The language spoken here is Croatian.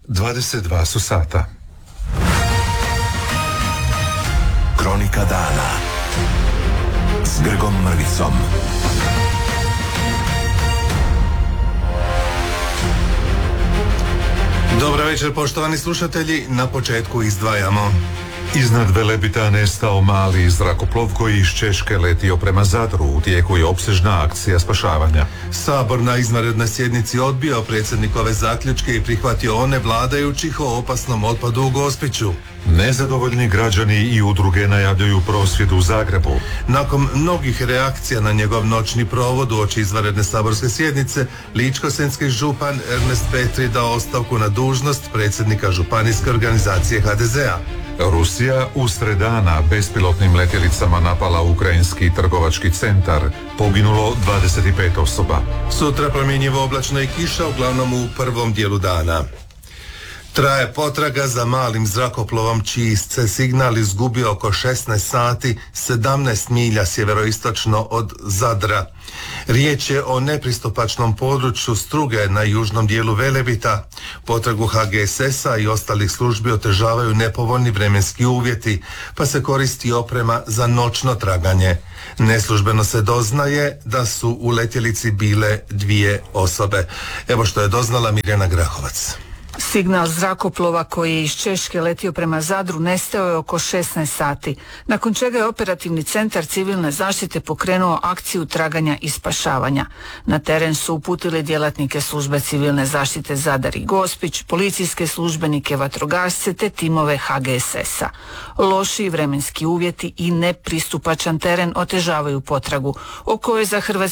22 su sata. Kronika dana s Grgom Mrvicom. Dobro večer, poštovani slušatelji, na početku izdvajamo. Iznad Velebita nestao mali zrakoplov koji iz Češke letio prema Zadru. U tijeku je opsežna akcija spašavanja. Sabor na izvanrednoj sjednici odbio predsjednikove zaključke i prihvatio one vladajućih o opasnom otpadu u Gospiću. Nezadovoljni građani i udruge najavljuju prosvjed u Zagrebu. Nakon mnogih reakcija na njegov noćni provod uoči izvanredne saborske sjednice, ličko-senjski župan Ernest Petri dao ostavku na dužnost predsjednika županijske organizacije HDZ-a. Rusija usred dana bespilotnim letjelicama napala ukrajinski trgovački centar. Poginulo 25 osoba. Sutra promjenjivo oblačno i kiša, uglavnom u prvom dijelu dana. Traje potraga za malim zrakoplovom čiji se signal izgubio oko 16 sati 17 milja sjeveroistočno od Zadra. Riječ je o nepristupačnom području Struge na južnom dijelu Velebita. Potragu HGSS-a i ostalih službi otežavaju nepovoljni vremenski uvjeti, pa se koristi oprema za noćno traganje. Neslužbeno se doznaje da su u letjelici bile 2 osobe. Evo što je doznala Mirjana Grahovac. Signal zrakoplova koji je iz Češke letio prema Zadru nestao je oko 16 sati, nakon čega je operativni centar civilne zaštite pokrenuo akciju traganja i spašavanja. Na teren su uputili djelatnike službe civilne zaštite Zadar i Gospić, policijske službenike, vatrogasce te timove HGSS-a. Loši vremenski uvjeti i nepristupačan teren otežavaju potragu, o kojoj za